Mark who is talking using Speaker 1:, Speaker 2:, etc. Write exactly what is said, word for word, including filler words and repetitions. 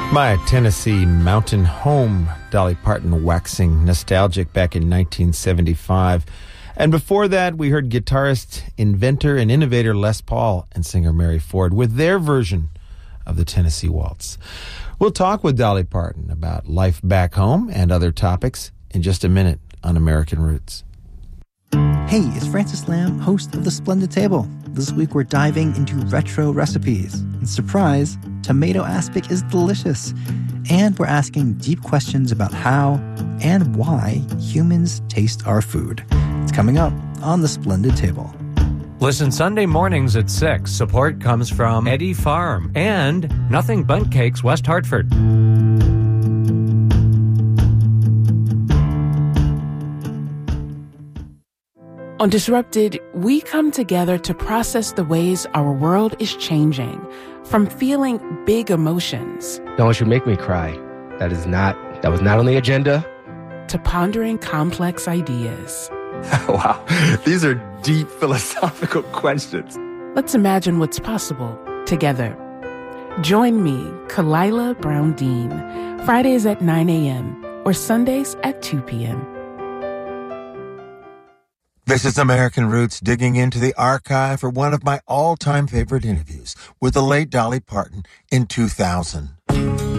Speaker 1: My Tennessee mountain home, Dolly Parton waxing nostalgic back in nineteen seventy-five. And before that, we heard guitarist, inventor, and innovator Les Paul and singer Mary Ford with their version of the Tennessee Waltz. We'll talk with Dolly Parton about life back home and other topics in just a minute on American Roots.
Speaker 2: Hey, it's Francis Lamb, host of The Splendid Table. This week we're diving into retro recipes. And surprise, tomato aspic is delicious. And we're asking deep questions about how and why humans taste our food. It's coming up on The Splendid Table.
Speaker 3: Listen Sunday mornings at six. Support comes from Eddie Farm and Nothing Bundt Cakes, West Hartford.
Speaker 4: On Disrupted, we come together to process the ways our world is changing, from feeling big emotions.
Speaker 5: Don't you make me cry. That is not, that was not on the agenda.
Speaker 4: To pondering complex ideas.
Speaker 6: Wow, these are deep philosophical questions.
Speaker 4: Let's imagine what's possible together. Join me, Kalila Brown Dean, Fridays at nine a.m. or Sundays at two p.m.
Speaker 1: This is American Roots, digging into the archive for one of my all-time favorite interviews with the late Dolly Parton in two thousand.